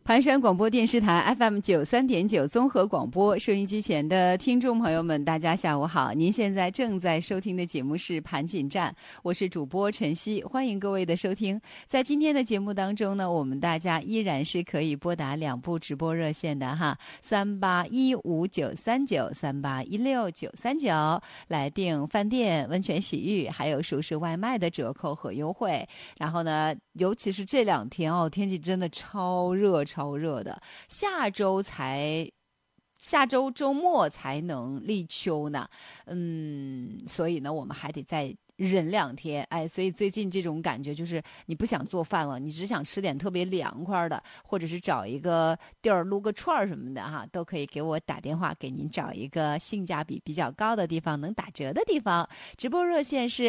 盘山广播电视台 FM93.9综合广播，收音机前的听众朋友们，大家下午好！您现在正在收听的节目是盘锦站，我是主播晨曦，欢迎各位的收听。在今天的节目当中呢，我们大家依然是可以拨打2部直播热线的哈，3815-939、3816-939，来订饭店、温泉洗浴，还有熟食外卖的折扣和优惠。然后呢，尤其是这2天哦，天气真的超热的，下周周末才能立秋呢，所以呢，我们还得再忍2天，哎，所以最近这种感觉就是你不想做饭了，你只想吃点特别凉快的，或者是找一个地儿撸个串什么的哈，都可以给我打电话，给您找一个性价比比较高的地方，能打折的地方。直播热线是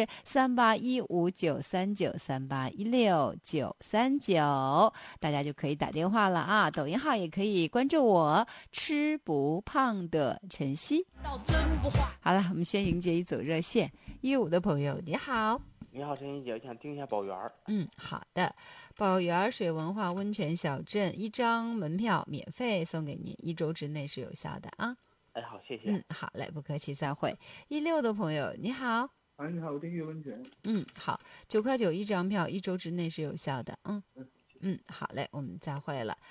3815-939、3816-939，大家就可以打电话了啊。抖音号也可以关注我，吃不胖的晨曦。好了，我们先迎接一组热线。15的朋友你好。 你好，陈怡姐，我想订一下宝园。 好的，宝园水文化温泉小镇1张门票免费送给您，1周之内是有效的啊。 哎，好，谢谢。 好嘞，不客气，再会。16的朋友你好。 你好，我订阅温泉。 好，9块9一张票，1周之内是有效的。好嘞，我们再会了。